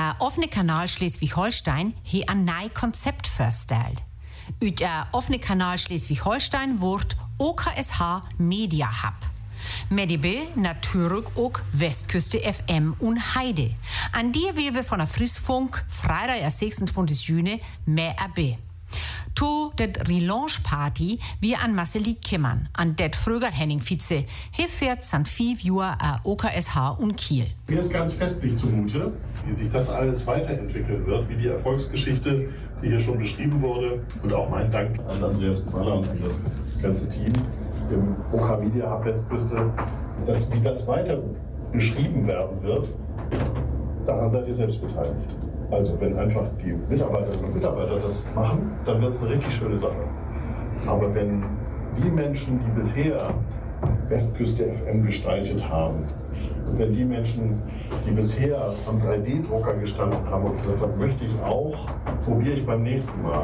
offene Kanal Schleswig-Holstein he ein neues Konzept vorstellt. Ut offene Kanal Schleswig-Holstein wird OKSH Media Hub. Mit dabei natürlich auch Westküste FM und Heide. An die wir von der Friesfunk Freitag, 26. Juni, mehr dabei. To det Relaunch-Party wie an Marceli Kimmern, an det früher Henning Vize, he fährt san 5 Jahre OKSH und Kiel. Mir ist ganz festlich zumute, wie sich das alles weiterentwickeln wird, wie die Erfolgsgeschichte, die hier schon beschrieben wurde. Und auch mein Dank an Andreas Kuballer und an das ganze Team im OK Media Hub Westküste, wie das weiter beschrieben werden wird, daran seid ihr selbst beteiligt. Also wenn einfach die Mitarbeiterinnen und Mitarbeiter das machen, dann wird es eine richtig schöne Sache. Aber wenn die Menschen, die bisher Westküste FM gestaltet haben, und wenn die Menschen, die bisher am 3D-Drucker gestanden haben und gesagt haben, möchte ich auch, probiere ich beim nächsten Mal,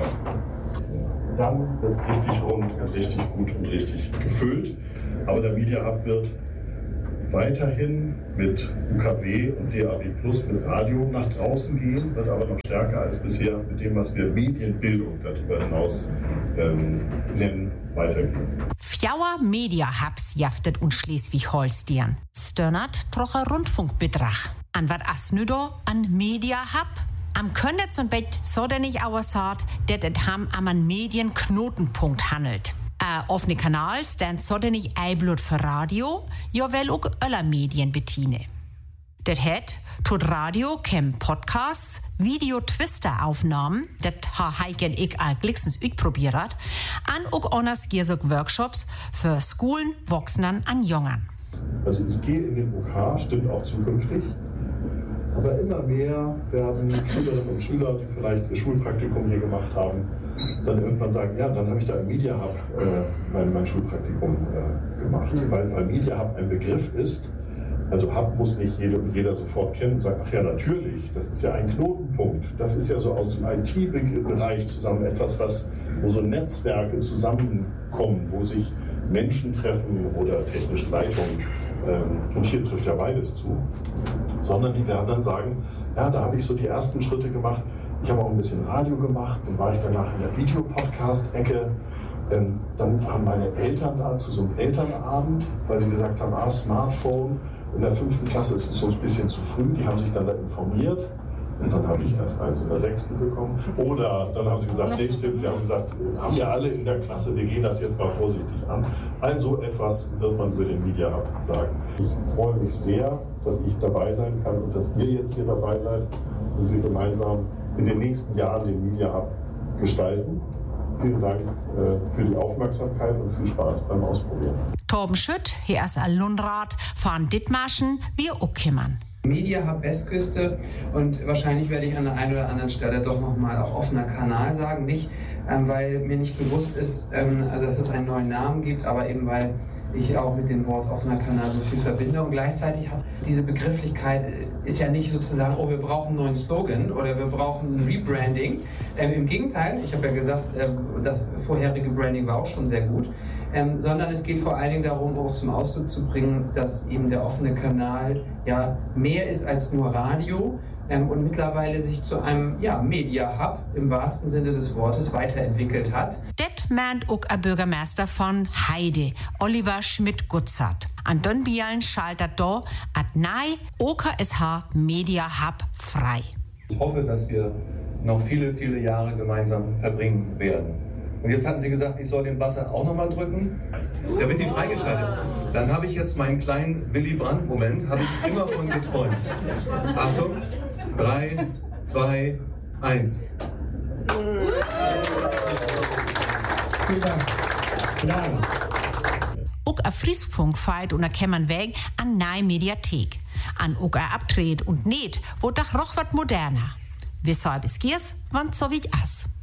dann wird es richtig rund und richtig gut und richtig gefüllt. Aber der Media Hub wird weiterhin mit UKW und DAB Plus mit Radio nach draußen gehen, wird aber noch stärker als bisher mit dem, was wir Medienbildung darüber hinaus nennen, weitergehen. Fjauer Media Hubs jaftet und Schleswig-Holstein. Störnert trocher Rundfunkbetrag. An wat asnüdo an Media Hub? Am Könnetz und Bett so denn nicht außert, det et ham am an Medienknotenpunkt handelt. Offene Kanal stand so denn nicht Eiblut für Radio, ja wel auch öller Medien bediene. Det het tut Radio kem Podcasts, Video-Twister-Aufnahmen, det ha Heiken ich glixens utprobiert, an auch anders giersog Workshops für Schulen, Wuchsnern an Jungern. Also ich gehe in den OK, stimmt auch zukünftig. Aber immer mehr werden Schülerinnen und Schüler, die vielleicht ihr Schulpraktikum hier gemacht haben, dann irgendwann sagen, ja, dann habe ich da im Media Hub mein Schulpraktikum gemacht. Weil Media Hub ein Begriff ist, also Hub muss nicht jeder sofort kennen und sagen, ach ja, natürlich, das ist ja ein Knotenpunkt. Das ist ja so aus dem IT-Bereich zusammen etwas, wo so Netzwerke zusammenkommen, wo sich Menschen treffen oder technische Leitungen. Und hier trifft ja beides zu. Sondern die werden dann sagen, ja, da habe ich so die ersten Schritte gemacht. Ich habe auch ein bisschen Radio gemacht, dann war ich danach in der Videopodcast-Ecke. Dann waren meine Eltern da zu so einem Elternabend, weil sie gesagt haben, Smartphone. In der 5. Klasse ist es so ein bisschen zu früh. Die haben sich dann da informiert. Und dann habe ich erst eins in der 6. bekommen. Oder dann haben sie gesagt, nee, stimmt, wir haben gesagt, haben ja alle in der Klasse, wir gehen das jetzt mal vorsichtig an. Also etwas wird man über den Media Hub sagen. Ich freue mich sehr, dass ich dabei sein kann und dass ihr jetzt hier dabei seid und wir gemeinsam in den nächsten Jahren den Media Hub gestalten. Vielen Dank für die Aufmerksamkeit und viel Spaß beim Ausprobieren. Torben Schütt, hier ist Lundrat, fahren Dithmarschen, wir auch kümmern. Media Hub Westküste und wahrscheinlich werde ich an der einen oder anderen Stelle doch nochmal auch offener Kanal sagen. Nicht, weil mir nicht bewusst ist, dass es einen neuen Namen gibt, aber eben weil ich auch mit dem Wort offener Kanal so viel verbinde. Und gleichzeitig hat diese Begrifflichkeit, ist ja nicht sozusagen, oh, wir brauchen einen neuen Slogan oder wir brauchen ein Rebranding. Im Gegenteil, ich habe ja gesagt, das vorherige Branding war auch schon sehr gut. Sondern es geht vor allen Dingen darum, auch zum Ausdruck zu bringen, dass eben der offene Kanal ja mehr ist als nur Radio und mittlerweile sich zu einem Media Hub im wahrsten Sinne des Wortes weiterentwickelt hat. Det meint auch ein Bürgermeister von Heide, Oliver Schmidt-Gutzert. An Dönbialen schaltet da at nei OKSH Media Hub frei. Ich hoffe, dass wir noch viele, viele Jahre gemeinsam verbringen werden. Und jetzt hatten Sie gesagt, ich soll den Buzzer auch nochmal drücken. Da wird die freigeschaltet. Dann habe ich jetzt meinen kleinen Willy Brandt-Moment, habe ich immer von geträumt. Achtung, 3, 2, 1. Vielen Dank. Auch ein Friesfunk feiert und kämmern weg an nei Mediathek. An auch ein Abtret und Näht, wo doch noch wat moderner. Weshalb es giers, wann so wie as.